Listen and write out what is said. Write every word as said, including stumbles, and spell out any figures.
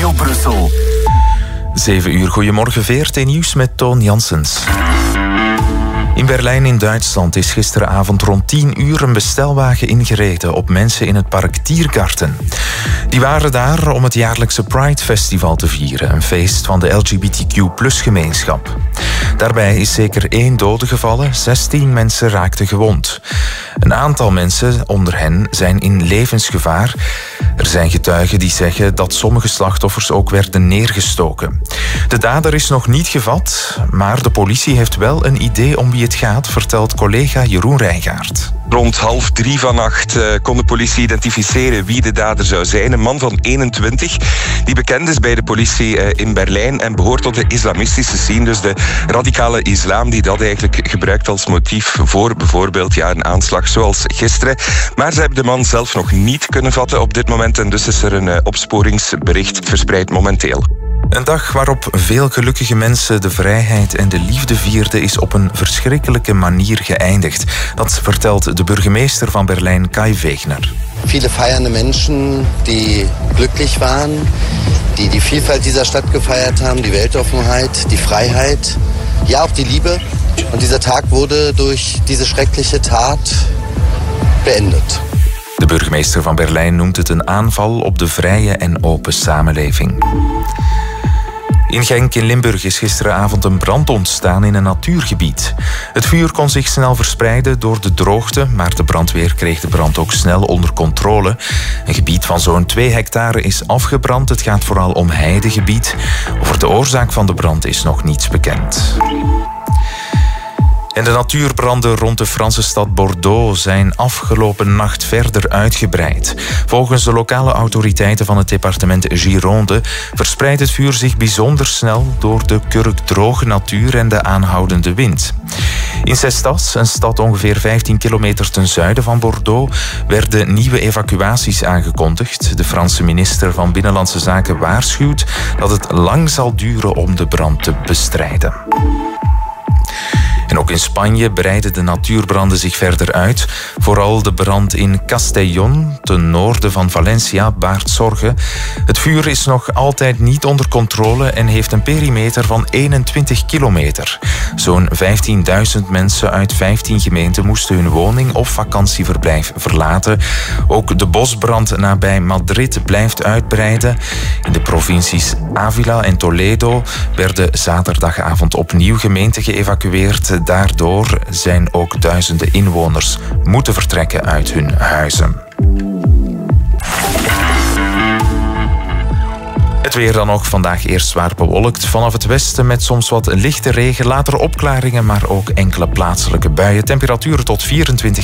Radio Brussel. zeven uur, goedemorgen, V R T Nieuws met Toon Janssens. In Berlijn in Duitsland is gisteravond rond tien uur een bestelwagen ingereden op mensen in het park Tiergarten. Die waren daar om het jaarlijkse Pride Festival te vieren, een feest van de L G B T Q plus gemeenschap. Daarbij is zeker één dode gevallen, zestien mensen raakten gewond. Een aantal mensen onder hen zijn in levensgevaar. Er zijn getuigen die zeggen dat sommige slachtoffers ook werden neergestoken. De dader is nog niet gevat, maar de politie heeft wel een idee om wie het gaat, vertelt collega Jeroen Rijgaard. Rond half drie vannacht uh, kon de politie identificeren wie de dader zou zijn. Een man van eenentwintig, die bekend is bij de politie uh, in Berlijn en behoort tot de islamistische scene, dus de radicale islam die dat eigenlijk gebruikt als motief voor bijvoorbeeld ja, een aanslag zoals gisteren. Maar ze hebben de man zelf nog niet kunnen vatten op dit moment en dus is er een uh, opsporingsbericht verspreid momenteel. Een dag waarop veel gelukkige mensen de vrijheid en de liefde vierden is op een verschrikkelijke manier geëindigd. Dat vertelt de burgemeester van Berlijn, Kai Wegner. Viele feiernde Menschen, die glücklich waren, die die Vielfalt dieser Stadt gefeiert haben, die Weltoffenheit, die Freiheit, ja auch die Liebe. Und dieser Tag wurde durch diese schreckliche Tat beendet. De burgemeester van Berlijn noemt het een aanval op de vrije en open samenleving. In Genk in Limburg is gisteravond een brand ontstaan in een natuurgebied. Het vuur kon zich snel verspreiden door de droogte, maar de brandweer kreeg de brand ook snel onder controle. Een gebied van zo'n twee hectare is afgebrand. Het gaat vooral om heidegebied. Over de oorzaak van de brand is nog niets bekend. En de natuurbranden rond de Franse stad Bordeaux zijn afgelopen nacht verder uitgebreid. Volgens de lokale autoriteiten van het departement Gironde verspreidt het vuur zich bijzonder snel door de kurkdroge natuur en de aanhoudende wind. In Cestas, een stad ongeveer vijftien kilometer ten zuiden van Bordeaux, werden nieuwe evacuaties aangekondigd. De Franse minister van Binnenlandse Zaken waarschuwt dat het lang zal duren om de brand te bestrijden. En ook in Spanje breiden de natuurbranden zich verder uit. Vooral de brand in Castellón, ten noorden van Valencia, baart zorgen. Het vuur is nog altijd niet onder controle en heeft een perimeter van eenentwintig kilometer. Zo'n vijftienduizend mensen uit vijftien gemeenten moesten hun woning of vakantieverblijf verlaten. Ook de bosbrand nabij Madrid blijft uitbreiden. In de provincies Ávila en Toledo werden zaterdagavond opnieuw gemeenten geëvacueerd. Daardoor zijn ook duizenden inwoners moeten vertrekken uit hun huizen. Het weer dan ook vandaag eerst zwaar bewolkt. Vanaf het westen met soms wat lichte regen, later opklaringen, maar ook enkele plaatselijke buien. Temperaturen tot vierentwintig